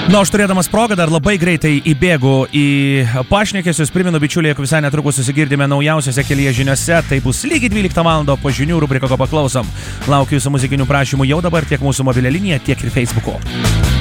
Na, aš turėdamas progą dar labai greitai įbėgu į pašnekesius. Primenu, bičiuliai, jog visai netrukus susigirdime naujausiose kelyje žiniose. Tai bus lygiai 12 val. Po žinių rubriko, ko paklausom. Laukiu jūsų muzikinių prašymų jau dabar tiek mūsų mobilią liniją, tiek ir Facebook'o.